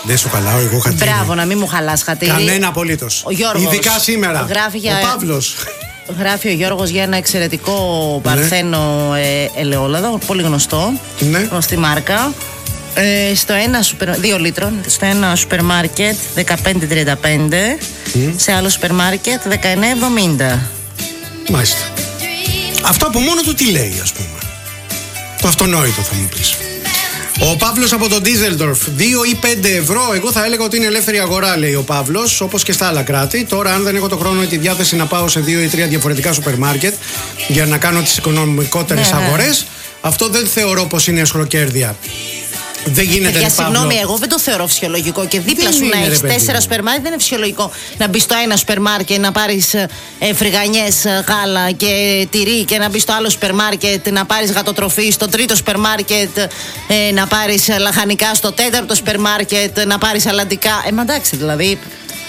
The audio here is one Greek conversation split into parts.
Δεν σου χαλάω, εγώ χατήρι. Μπράβο, να μην μου χαλάς χατήρι. Κανένα απολύτως. Ειδικά σήμερα. Ο Παύλος. Γράφει ο Γιώργος για ένα εξαιρετικό παρθένο ελαιόλαδο, πολύ γνωστό. Ναι. Γνωστή μάρκα. Στο 2 λίτρων, στο ένα σούπερ μάρκετ 15,35, σε άλλο σούπερ μάρκετ 19,70. Μάλιστα. Αυτό από μόνο του τι λέει, ας πούμε? Το αυτονόητο θα μου πεις. Ο Παύλος από τον Ντίζελντορφ, 2 ή 5 ευρώ. Εγώ θα έλεγα ότι είναι ελεύθερη αγορά, λέει ο Παύλος, όπως και στα άλλα κράτη. Τώρα, αν δεν έχω το χρόνο ή τη διάθεση να πάω σε 2 ή 3 διαφορετικά σούπερ μάρκετ για να κάνω τις οικονομικότερες αγορές, αυτό δεν θεωρώ πως είναι εσχροκέρδεια. Δεν γίνεται. Για συγγνώμη, εγώ δεν το θεωρώ φυσιολογικό. Και δίπλα σου να έχει 4 σούπερ μάρκετ δεν είναι φυσιολογικό να μπει στο ένα σούπερ μάρκετ να πάρει φρυγανιές, γάλα και τυρί, και να μπει στο άλλο σούπερ μάρκετ να πάρει γατοτροφή, στο τρίτο σούπερ μάρκετ να πάρει λαχανικά, στο τέταρτο σούπερ μάρκετ να πάρει αλλαντικά. Εντάξει, δηλαδή.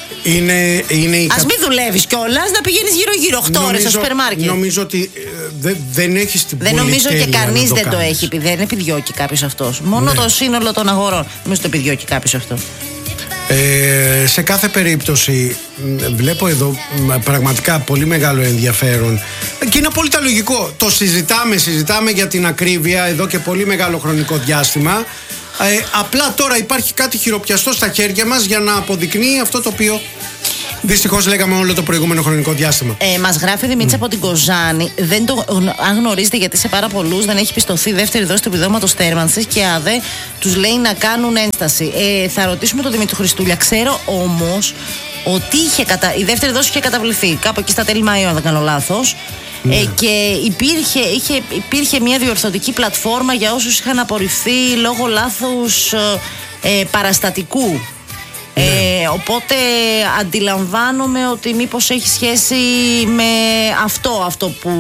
Ας μην δουλεύεις κιόλας, να πηγαίνεις γύρω-γύρω 8 ώρες στο σούπερ μάρκετ. Νομίζω ότι δεν έχεις την πολυτέλεια. Δεν νομίζω και κανείς δεν το έχει. Δεν επιδιώκει κάποιος αυτός. Μόνο το σύνολο των αγορών. Νομίζω το επιδιώκει κάποιος αυτό. Σε κάθε περίπτωση βλέπω εδώ πραγματικά πολύ μεγάλο ενδιαφέρον και είναι απόλυτα λογικό. Το συζητάμε για την ακρίβεια εδώ και πολύ μεγάλο χρονικό διάστημα. Απλά τώρα υπάρχει κάτι χειροπιαστό στα χέρια μας για να αποδεικνύει αυτό το οποίο δυστυχώς λέγαμε όλο το προηγούμενο χρονικό διάστημα. Μας γράφει η Δημήτρη από την Κοζάνη. Αν γνωρίζετε, γιατί σε πάρα πολλούς δεν έχει πιστωθεί δεύτερη δόση του επιδόματος θέρμανσης και ΑΔΕ τους λέει να κάνουν ένσταση. Θα ρωτήσουμε τον Δημήτρη Χριστούλια. Ξέρω όμως ότι η δεύτερη δόση είχε καταβληθεί κάπου εκεί στα τέλη Μαΐου, αν δεν κάνω λάθος. Και υπήρχε μια διορθωτική πλατφόρμα για όσους είχαν απορριφθεί λόγω λάθους παραστατικού. Οπότε αντιλαμβάνομαι ότι μήπως έχει σχέση με αυτό που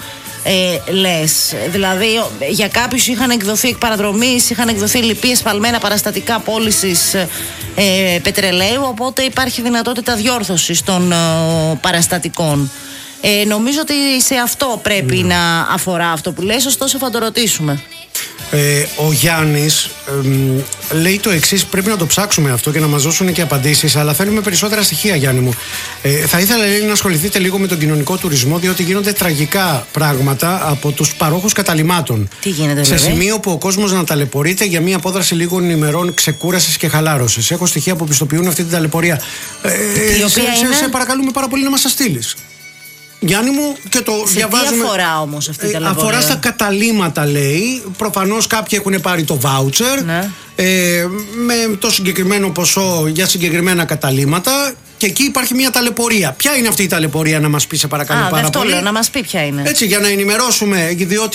λες. Δηλαδή για κάποιους είχαν εκδοθεί εκ παραδρομής, είχαν εκδοθεί λυπή εσφαλμένα παραστατικά πώλησης πετρελαίου, οπότε υπάρχει δυνατότητα διόρθωσης των παραστατικών. Νομίζω ότι σε αυτό πρέπει να αφορά αυτό που λες, ωστόσο θα το ρωτήσουμε. Ο Γιάννης λέει το εξής: πρέπει να το ψάξουμε αυτό και να μας δώσουν και απαντήσεις, αλλά θέλουμε περισσότερα στοιχεία, Γιάννη μου. Θα ήθελα, λέει, να ασχοληθείτε λίγο με τον κοινωνικό τουρισμό, διότι γίνονται τραγικά πράγματα από τους παρόχους καταλυμάτων. Τι γίνεται, σε σημείο που ο κόσμος να ταλαιπωρείται για μια απόδραση λίγων ημερών ξεκούρασης και χαλάρωσης. Έχω στοιχεία που πιστοποιούν αυτή την ταλαιπωρία. Σε παρακαλούμε πάρα πολύ να μας τα στείλεις, Γιάννη μου, και το διαβάζουμε. Τι αφορά όμως αυτή η ταλαιπωρία? Αφορά στα καταλύματα, λέει. Προφανώς κάποιοι έχουν πάρει το βάουτσερ με το συγκεκριμένο ποσό για συγκεκριμένα καταλύματα και εκεί υπάρχει μια ταλαιπωρία. Ποια είναι αυτή η ταλαιπωρία, να μας πει, σε παρακαλώ πάρα πολύ? Λέω, να μας πει ποια είναι. Έτσι, για να ενημερώσουμε, διότι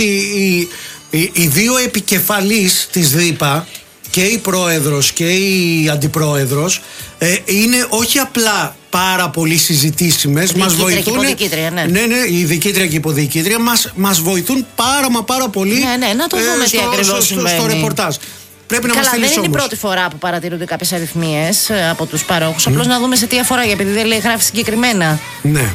οι δύο επικεφαλείς της ΔΥΠΑ, και η πρόεδρος και η αντιπρόεδρος, είναι όχι απλά πάρα πολύ συζητήσιμες, μας βοηθούν. Ναι, η διοικήτρια και η υποδιοικήτρια μας βοηθούν πάρα πολύ. Ναι, να το δούμε τι ακριβώς συμβαίνει στο ρεπορτάζ. Πρέπει να μας στείλεις όμως. Δεν είναι η πρώτη φορά που παρατηρούνται κάποιες αριθμίες από τους παρόχους. Απλώς να δούμε σε τι αφορά, επειδή δεν λέει, γράφει συγκεκριμένα. Ναι.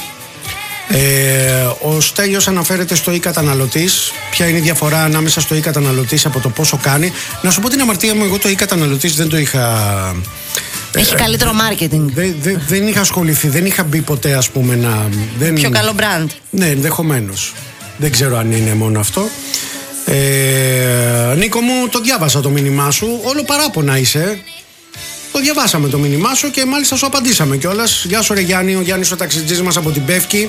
Ο Στέλιος αναφέρεται στο e-καταναλωτής. Ποια είναι η διαφορά ανάμεσα στο e-καταναλωτής από το πόσο κάνει? Να σου πω την αμαρτία μου, εγώ το e-καταναλωτής δεν το είχα. Έχει καλύτερο marketing. Δεν είχα ασχοληθεί, δεν είχα μπει ποτέ, ας πούμε, πιο καλό brand. Ναι, ενδεχομένως. Δεν ξέρω αν είναι μόνο αυτό. Νίκο μου, το διάβασα το μήνυμά σου. Όλο παράπονα είσαι. Το διαβάσαμε το μήνυμά σου και μάλιστα σου απαντήσαμε κιόλας. Γεια σου, ρε Γιάννη, ο Γιάννης ο ταξιτζής μας από την Πεύκη.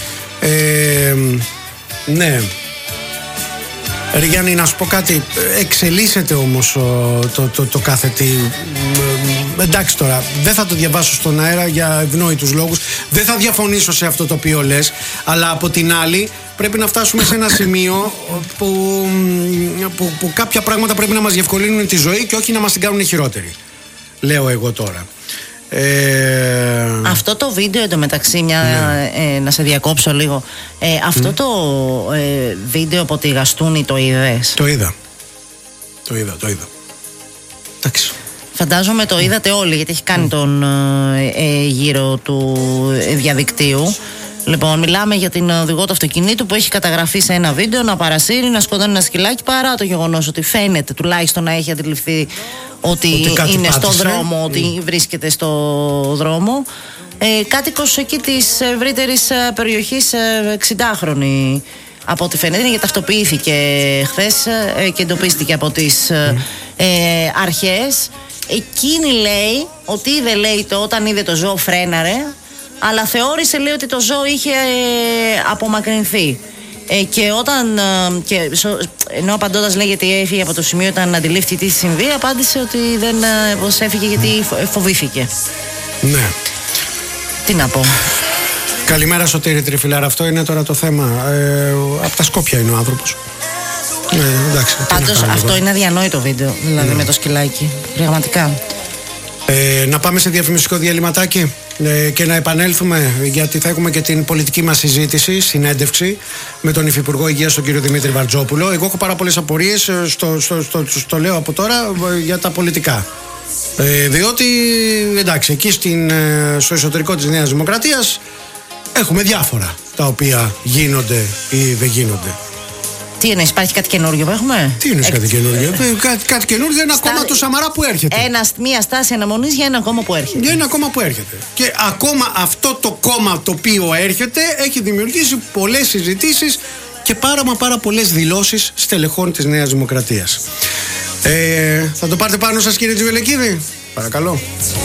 Ναι. Ρε Γιάννη, να σου πω κάτι. Εξελίσσεται όμως το κάθε τι. Εντάξει τώρα, δεν θα το διαβάσω στον αέρα για ευνόητους λόγους. Δεν θα διαφωνήσω σε αυτό το οποίο λες. Αλλά από την άλλη πρέπει να φτάσουμε σε ένα σημείο που κάποια πράγματα πρέπει να μας διευκολύνουν τη ζωή και όχι να μας την κάνουν χειρότερη. Λέω εγώ τώρα. Αυτό το βίντεο εντωμεταξύ, να σε διακόψω λίγο. Αυτό το βίντεο από τη Γαστούνη το είδες? Το είδα. Εντάξει. Φαντάζομαι το είδατε όλοι, γιατί έχει κάνει τον γύρο του διαδικτύου. Λοιπόν, μιλάμε για την οδηγό του αυτοκινήτου που έχει καταγραφεί σε ένα βίντεο να παρασύρει, να σκοτώνει ένα σκυλάκι, παρά το γεγονός ότι φαίνεται τουλάχιστον να έχει αντιληφθεί ότι είναι στο δρόμο, ότι βρίσκεται στο δρόμο. Κάτοικος εκεί της ευρύτερης περιοχής, 60χρονη από ό,τι φαίνεται, γιατί ταυτοποιήθηκε χθες και εντοπίστηκε από τις αρχές. Εκείνη λέει ότι όταν είδε το ζώο φρέναρε, αλλά θεώρησε, λέει, ότι το ζώο είχε απομακρυνθεί. Και όταν, ενώ απαντώντας λέει γιατί έφυγε από το σημείο όταν αντιλήφθηκε τι συμβεί, απάντησε ότι δεν έφυγε γιατί φοβήθηκε. Ναι. Τι να πω. Καλημέρα Σωτήρη Τριφυλάρα, αυτό είναι τώρα το θέμα. Από τα Σκόπια είναι ο άνθρωπος. Εντάξει, πάντως αυτό είναι αδιανόητο βίντεο, δηλαδή με το σκυλάκι. Πραγματικά. Να πάμε σε διαφημιστικό διαλυματάκι και να επανέλθουμε, γιατί θα έχουμε και την πολιτική μας συζήτηση, συνέντευξη με τον Υφυπουργό Υγείας, τον κύριο Δημήτρη Βαρτζόπουλο. Εγώ έχω πάρα πολλές απορίες, στο λέω από τώρα, για τα πολιτικά. Διότι εντάξει, εκεί στο εσωτερικό της Νέας Δημοκρατίας έχουμε διάφορα τα οποία γίνονται ή δεν γίνονται. Τι εννοείς, υπάρχει κάτι καινούργιο που έχουμε? Τι εννοείς κάτι καινούργιο? Κάτι καινούργιο είναι ακόμα το Σαμαρά που έρχεται. Μια στάση αναμονής για ένα κόμμα που έρχεται. Για ένα κόμμα που έρχεται. Και ακόμα αυτό το κόμμα το οποίο έρχεται έχει δημιουργήσει πολλές συζητήσεις και πάρα πολλές δηλώσεις στελεχών της Νέας Δημοκρατίας. Θα το πάρετε πάνω σας, κύριε Τζιβελεκίδη? Παρακαλώ.